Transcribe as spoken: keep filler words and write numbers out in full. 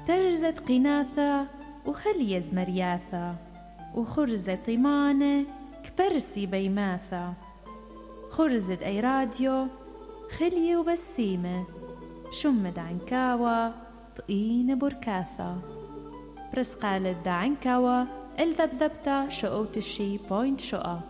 ترزت قناثة وخلي زمرياثة، وخرزة طيمانة كبرسي بيماثة، خرزة أي راديو خلي وبسيمة، بشمد عنكاوة طقين بركاثة، برس قالت دا عنكاوة الذبذبتا شقوت الشي بوينت شقا.